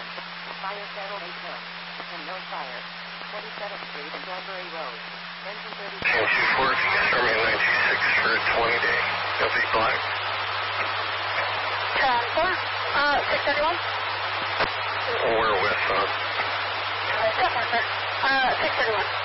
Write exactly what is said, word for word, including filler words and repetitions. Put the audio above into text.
seven. Fire settled eight ten. And no fire. twenty-seventh Street and Glenbury Road. Engine thirty-two. Ten two four, if you can start me at nine two six for a twenty day. L V Black. ten four, uh, six thirty-one. We're with, uh... Uh, six thirty-one.